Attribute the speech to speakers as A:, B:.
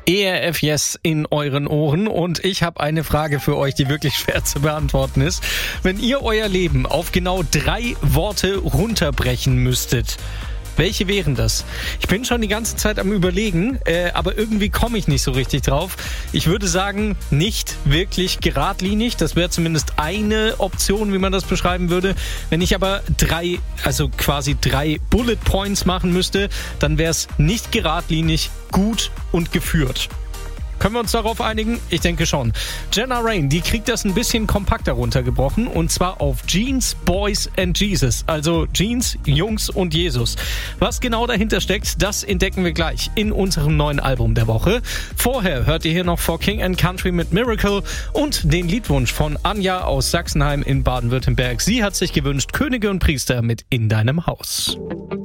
A: ERF Yes in euren Ohren und ich habe eine Frage für euch, die wirklich schwer zu beantworten ist. Wenn ihr euer Leben auf genau 3 Worte runterbrechen müsstet, welche wären das? Ich bin schon die ganze Zeit am Überlegen, aber irgendwie komme ich nicht so richtig drauf. Ich würde sagen, nicht wirklich geradlinig. Das wäre zumindest eine Option, wie man das beschreiben würde. Wenn ich aber 3 Bullet Points machen müsste, dann wäre es nicht geradlinig, gut und geführt. Können wir uns darauf einigen? Ich denke schon. Jenna Rain, die kriegt das ein bisschen kompakter runtergebrochen und zwar auf Jeans, Boys and Jesus. Also Jeans, Jungs und Jesus. Was genau dahinter steckt, das entdecken wir gleich in unserem neuen Album der Woche. Vorher hört ihr hier noch For King and Country mit Miracle und den Liedwunsch von Anja aus Sachsenheim in Baden-Württemberg. Sie hat sich gewünscht, Könige und Priester mit In deinem Haus.